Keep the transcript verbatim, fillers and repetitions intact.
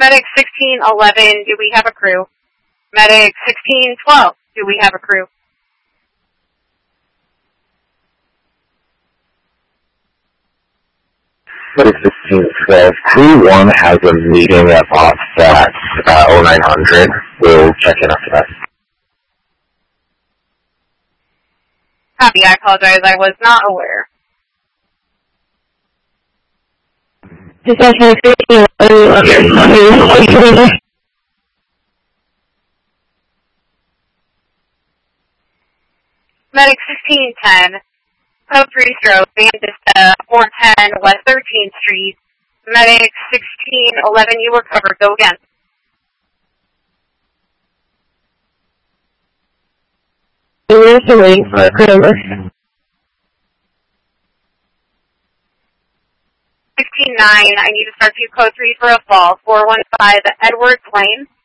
Medic sixteen eleven, do we have a crew? Medic sixteen twelve, do we have a crew? Medic sixteen twelve, crew one has a meeting at offset uh, oh nine hundred. We'll check in after that. Copy, I apologize, I was not aware. Dispatch sixteen eleven. Medic sixteen ten, code three stroke, Van Vista, four ten West thirteenth Street. Medic sixteen eleven, you were covered, go again. We're still waiting for a crew number. sixteen nine, I need to start you code three for a fall, four one five Edwards Lane.